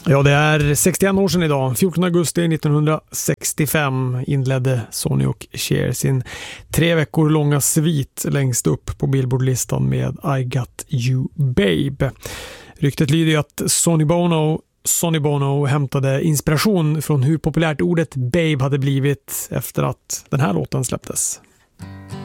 Ja, det är 61 år sedan idag. 14 augusti 1965 inledde Sonny och Cher sin 3 veckor långa svit längst upp på Billboard-listan med I Got You Babe. Ryktet lyder ju att Sonny Bono hämtade inspiration från hur populärt ordet babe hade blivit efter att den här låten släpptes.